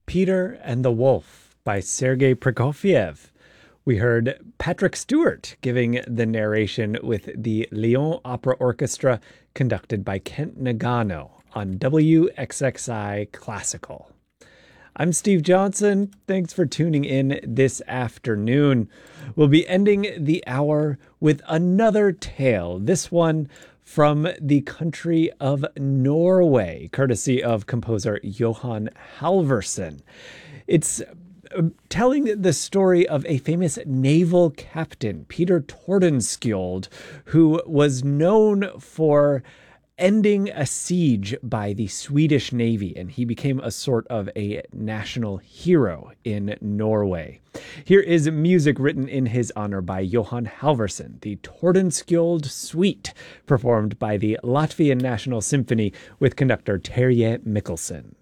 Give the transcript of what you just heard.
Peter and the Wolf by Sergei Prokofiev. We heard Patrick Stewart giving the narration with the Lyon Opera Orchestra, conducted by Kent Nagano on WXXI Classical. I'm Steve Johnson. Thanks for tuning in this afternoon. We'll be ending the hour with another tale, this one from the country of Norway, courtesy of composer Johan Halvorsen. It's telling the story of a famous naval captain, Peter Tordenskjold, who was known for ending a siege by the Swedish Navy, and he became a sort of a national hero in Norway. Here is music written in his honor by Johan Halvorsen, the Tordenskjold Suite, performed by the Latvian National Symphony with conductor Terje Mikkelsen.